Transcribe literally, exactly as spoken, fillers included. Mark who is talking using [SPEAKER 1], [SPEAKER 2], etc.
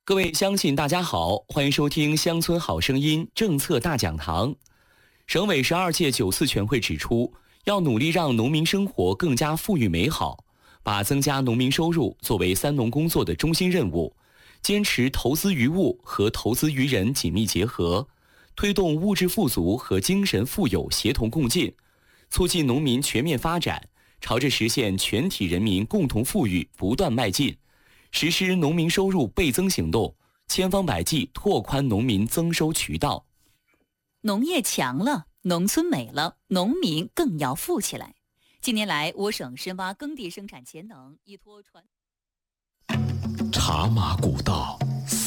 [SPEAKER 1] 各位乡亲，大家好，欢迎收听《乡村好声音》政策大讲堂。省委十二届九次全会指出，要努力让农民生活更加富裕美好，把增加农民收入作为三农工作的中心任务，坚持投资于物和投资于人紧密结合，推动物质富足和精神富有协同共进，促进农民全面发展，朝着实现全体人民共同富裕不断迈进。实施农民收入倍增行动，千方百计拓宽农民增收渠道。
[SPEAKER 2] 农业强了，农村美了，农民更要富起来。近年来，我省深挖耕地生产潜能，依托传
[SPEAKER 3] 茶马古道